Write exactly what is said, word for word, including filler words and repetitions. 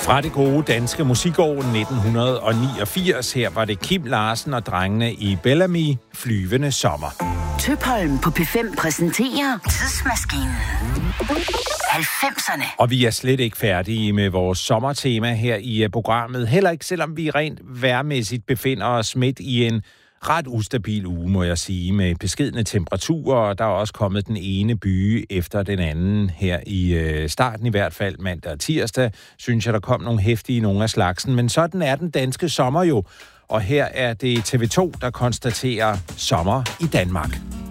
Fra det gode danske musikår nitten niogfirs, her var det Kim Larsen og drengene i Bellamy, Flyvende sommer. Tøpholm på P fem præsenterer Tidsmaskinen. halvfemserne. Og vi er slet ikke færdige med vores sommertema her i programmet. Heller ikke, selvom vi rent vejrmæssigt befinder os midt i en ret ustabil uge, må jeg sige, med beskedne temperaturer, og der er også kommet den ene byge efter den anden her i øh, starten, i hvert fald mandag og tirsdag, synes jeg, der kom nogle heftige nogle af slagsen, men sådan er den danske sommer jo, og her er det T V to, der konstaterer sommer i Danmark.